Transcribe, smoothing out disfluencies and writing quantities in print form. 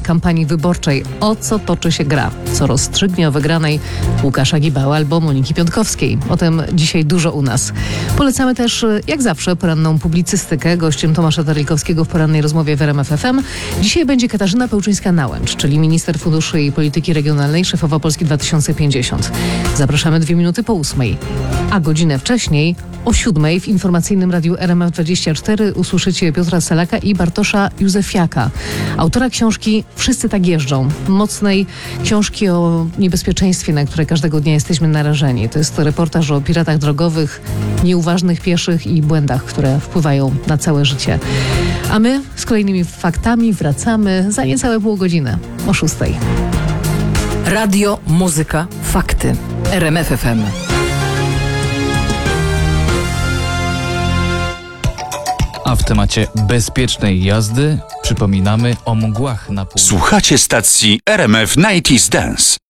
kampanii wyborczej. O co toczy się gra? Co rozstrzygnie o wygranej Łukasza Gibały albo Moniki Piątkowskiej? O tym dzisiaj dużo u nas. Polecamy też, jak zawsze, poranną publicystykę. Gościem Tomasza Terlikowskiego w porannej rozmowie w RMF FM. Dzisiaj będzie Katarzyna Pełczyńska-Nałęcz, czyli minister funduszy i polityki regionalnej, szefowa Polski 2050. Zapraszamy 2 minuty po 8. A godzinę wcześniej, o 7 w informacyjnym radiu RMF24 usłyszycie Piotra Selaka i Bartosza Józefiaka, autora książki Wszyscy tak jeżdżą. Mocnej książki o niebezpieczeństwie, na które każdego dnia jesteśmy narażeni. To jest reportaż o piratach drogowych, nieuważnych pieszych i błędach, które wpływają na całe życie. A my z kolejnymi faktami wracamy za niecałe pół godziny o 6. Radio, muzyka, fakty. RMF FM. A w temacie bezpiecznej jazdy przypominamy o mgłach na północy. Słuchacie stacji RMF 90's Dance.